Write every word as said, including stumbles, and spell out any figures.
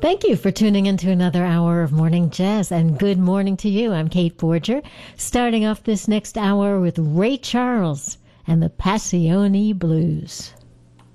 Thank you for tuning into another hour of Morning Jazz, and good morning to you. I'm Kate Borger, starting off this next hour with Ray Charles and the Passione Blues.